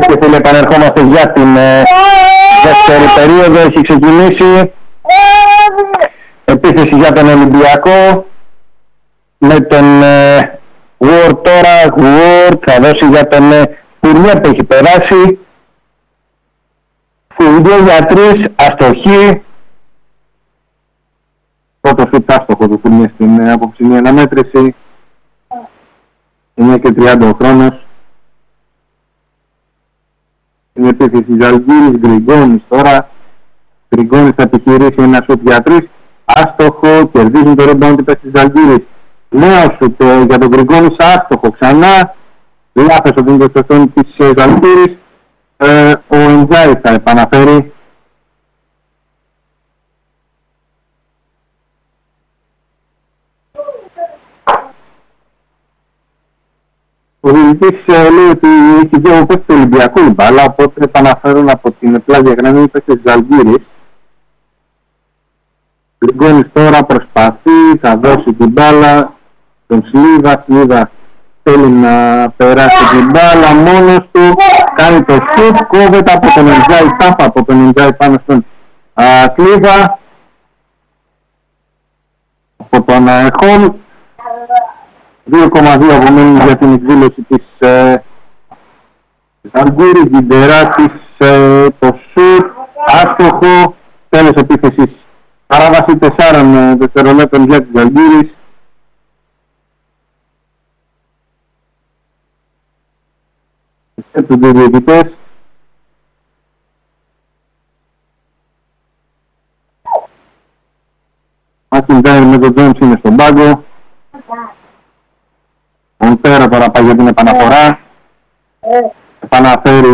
και φίλοι, επανερχόμαστε για την δεύτερη περίοδο. Έχει ξεκινήσει επίθεση για τον Ολυμπιακό με τον Ward τώρα. Ward θα δώσει για τον Φουρνιέ που έχει περάσει. Φουρνιέ για 3, αστοχή. Πρώτο σουτ άστοχο του Φουρνιέ στην απόψινή αναμέτρηση. Είναι και 30 ο χρόνος. Στην επίθεση Ζαλγκύρης, Γκριγκόνης τώρα. Γκριγκόνης θα επιχειρήσει ένα σουτ για 3. Άστοχο, κερδίζουν το rebound η παίκτης Ζαλγκύρης. Νέο σουτ για τον Γκριγκόνη, άστοχο ξανά. Λάθος ο δίνητος της Ζαλγκύρης. Ο Εντζάι θα επαναφέρει. Ο διαιτητής λέει ότι έχει δύο παίκτες του Ολυμπιακού η μπάλα, οπότε επαναφέρουν από την πλάγια γραμμή παίκτες Ζαλγκύρης. Γκριγκόνης τώρα προσπαθεί, θα δώσει την μπάλα τον Σλίβα. Σλίβα θέλει να περάσει την μπάλα μόνος του, κάνει το σουτ, κόβεται από τον Εντζάι, τάπα από τον Εντζάι πάνω στον Σλίβα. Από τον Χολ. 2,2 απομένουν για την εκδήλωση της Ζαλγκύρης. Γιντεράκης το σουτ, άστοχο, τέλος επίθεσης. Παράβαση 4 δευτερολέπτων για της Ζαλγκύρης. Σκέπτονται οι διαιτητές. Μακιντάιρ με τον Τζόνς είναι στον πάγκο. Ο Πέρα τώρα πάει για την επαναφορά. Επαναφέρει